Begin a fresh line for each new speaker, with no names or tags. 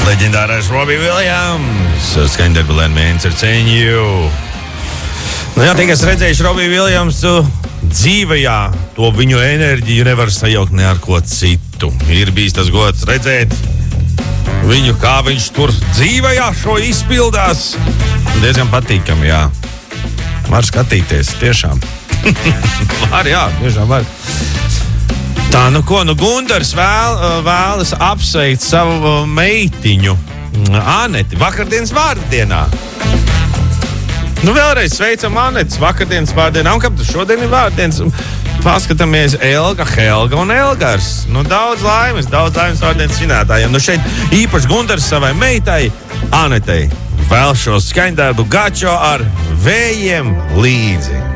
Leģendārais Robbie Williams. Skaņdarbu Len Mēns ar ceņu. Nu jā, tikai es redzējuši Robbie Williamsu dzīvajā, to viņu enerģiju nevar sajaukt ne ar ko citu. Ir bijis tas gods redzēt viņu, kā viņš tur dzīvajā šo izpildās. Diezgan patīkami, jā. Var skatīties, tiešām. Var, jā, tiešām var. Tā, nu ko, Gundars vēlas apsveikt savu meitiņu Aneti vakardienas vārdienā. Nu vēlreiz sveicam Anetes vakardienas vārdienā. Un kāpēc šodien ir vārdienas? Paskatāmies Elga, Helga un Elgars. Nu daudz laimes vārdienas svinētājiem. Nu šeit īpaši Gundars savai meitai Anetei vēl šo skaņdarbu gačo ar vējiem līdzi.